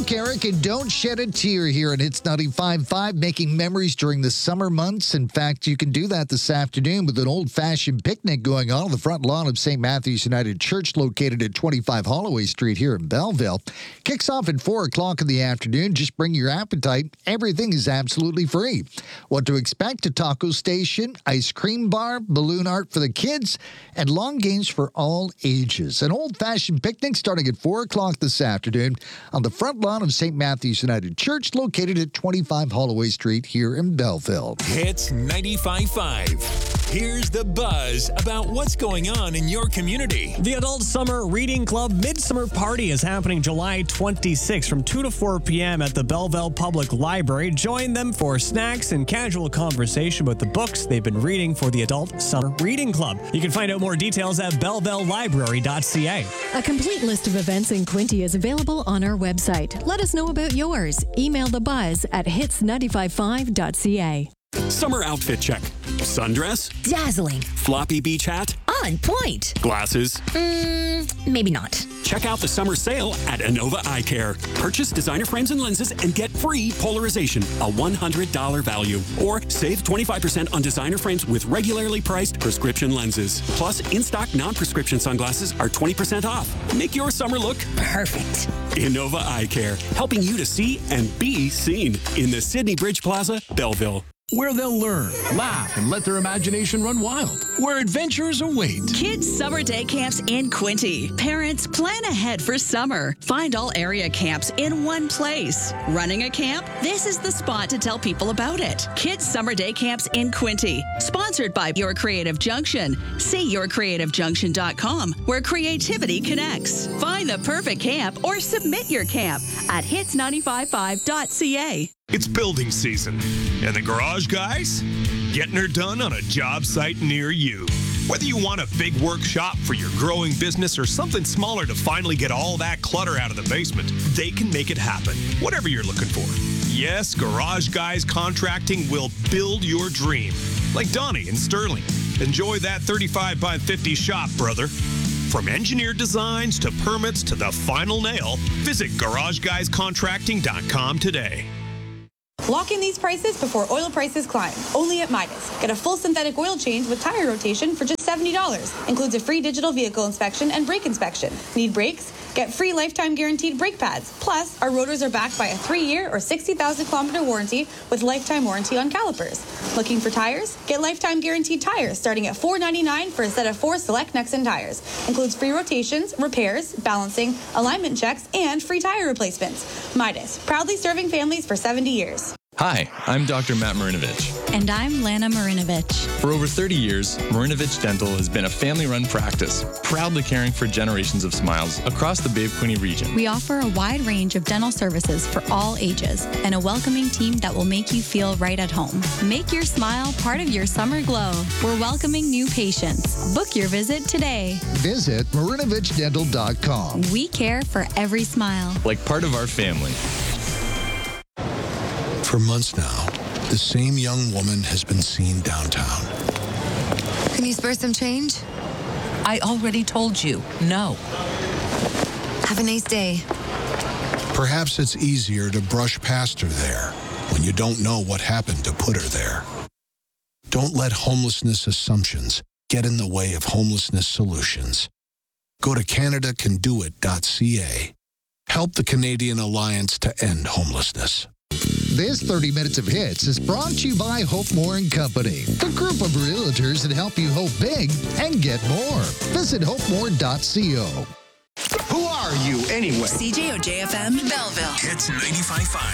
Milk, Eric, and don't shed a tear here at Hits 95.5, making memories during the summer months. In fact, you can do that this afternoon with an old-fashioned picnic going on the front lawn of St. Matthew's United Church, located at 25 Holloway Street here in Belleville. Kicks off at 4 o'clock in the afternoon. Just bring your appetite. Everything is absolutely free. What to expect? A taco station, ice cream bar, balloon art for the kids, and long games for all ages. An old-fashioned picnic starting at 4 o'clock this afternoon on the front lawn of St. Matthew's United Church, located at 25 Holloway Street here in Belleville. Hits 95.5. Here's the buzz about what's going on in your community. The Adult Summer Reading Club Midsummer Party is happening July 26 from 2 to 4 p.m. at the Belleville Public Library. Join them for snacks and casual conversation about the books they've been reading for the Adult Summer Reading Club. You can find out more details at bellevillelibrary.ca. A complete list of events in Quinte is available on our website. Let us know about yours. Email the buzz at hits955.ca. Summer outfit check. Sundress? Dazzling. Floppy beach hat? On point. Glasses? Maybe not. Check out the summer sale at Innova Eye Care. Purchase designer frames and lenses and get free polarization, a $100 value. Or save 25% on designer frames with regularly priced prescription lenses. Plus, in-stock non-prescription sunglasses are 20% off. Make your summer look perfect. Innova Eye Care, helping you to see and be seen in the Sydney Bridge Plaza, Belleville. Where they'll learn, laugh, and let their imagination run wild. Where adventures await. Kids Summer Day Camps in Quinte. Parents, plan ahead for summer. Find all area camps in one place. Running a camp? This is the spot to tell people about it. Kids Summer Day Camps in Quinte. Sponsored by Your Creative Junction. See yourcreativejunction.com, where creativity connects. Find the perfect camp or submit your camp at hits955.ca. It's building season, and the garage guys getting her done on a job site near you. Whether you want a big workshop for your growing business or something smaller to finally get all that clutter out of the basement, they can make it happen, whatever you're looking for. Yes, Garage Guys Contracting will build your dream. Like Donnie in Sterling. Enjoy that 35 by 50 shop, brother. From engineered designs to permits to the final nail, visit GarageGuysContracting.com today. Lock in these prices before oil prices climb. Only at Midas. Get a full synthetic oil change with tire rotation for just $70. Includes a free digital vehicle inspection and brake inspection. Need brakes? Get free lifetime guaranteed brake pads. Plus, our rotors are backed by a 3-year or 60,000-kilometer warranty with lifetime warranty on calipers. Looking for tires? Get lifetime guaranteed tires starting at $4.99 for a set of 4 select Nexen tires. Includes free rotations, repairs, balancing, alignment checks, and free tire replacements. Midas, proudly serving families for 70 years. Hi, I'm Dr. Matt Marinovich. And I'm Lana Marinovich. For over 30 years, Marinovich Dental has been a family-run practice, proudly caring for generations of smiles across the Bay of Quinte region. We offer a wide range of dental services for all ages and a welcoming team that will make you feel right at home. Make your smile part of your summer glow. We're welcoming new patients. Book your visit today. Visit MarinovichDental.com. We care for every smile. Like part of our family. For months now, the same young woman has been seen downtown. Can you spare some change? I already told you, no. Have a nice day. Perhaps it's easier to brush past her there when you don't know what happened to put her there. Don't let homelessness assumptions get in the way of homelessness solutions. Go to CanadaCanDoIt.ca. Help the Canadian Alliance to End Homelessness. This 30 Minutes of Hits is brought to you by Hope More & Company, the group of realtors that help you hope big and get more. Visit hopemore.co. Who are you, anyway? CJOJ FM, Belleville. Hits 95.5.